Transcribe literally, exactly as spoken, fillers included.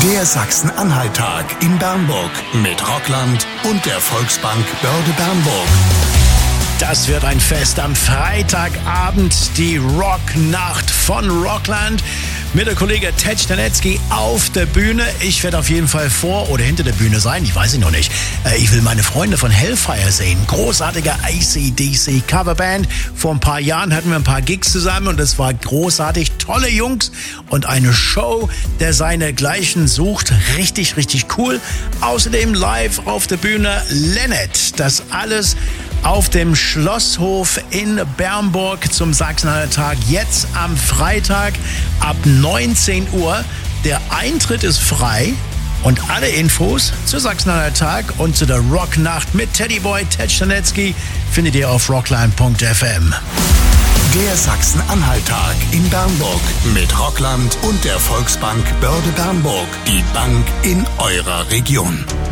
Der Sachsen-Anhalt-Tag in Bernburg mit Rockland und der Volksbank Börde Bernburg. Das wird ein Fest am Freitagabend, die Rocknacht von Rockland mit der Kollege Ted Stanetzky auf der Bühne. Ich werde auf jeden Fall vor oder hinter der Bühne sein, ich weiß es noch nicht. Ich will meine Freunde von Hellfire sehen. Großartige A C D C Coverband. Vor ein paar Jahren hatten wir ein paar Gigs zusammen und es war großartig. Tolle Jungs und eine Show, der seinesgleichen sucht. Richtig, richtig cool. Außerdem live auf der Bühne Lennet. Das alles auf dem Schlosshof in Bernburg zum Sachsen-Anhalt-Tag. Jetzt am Freitag ab neunzehn Uhr. Der Eintritt ist frei und alle Infos zu Sachsen-Anhalt-Tag und zu der Rocknacht mit Teddyboy Ted Stanetzky findet ihr auf rockline punkt f m. Der Sachsen-Anhalt-Tag in Bernburg mit Rockland und der Volksbank Börde Bernburg. Die Bank in eurer Region.